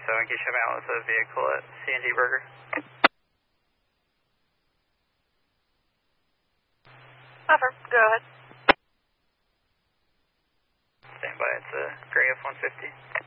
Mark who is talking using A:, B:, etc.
A: can you show me out with a vehicle at C&D Burger?
B: Offer, go ahead.
A: Stand by, it's a gray F-150.